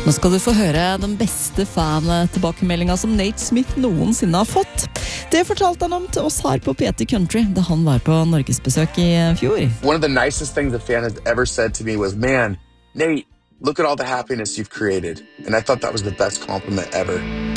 Nå skal du få høre den beste fan-tilbakemeldingen som Nate Smith noensinne har fått. Det fortalte han om til oss her på PT Country da han var på Norgesbesøk i fjor. One of the nicest things a fan has ever said to me was, "Man, Nate, look at all the happiness you've created." And I thought that was the best compliment ever.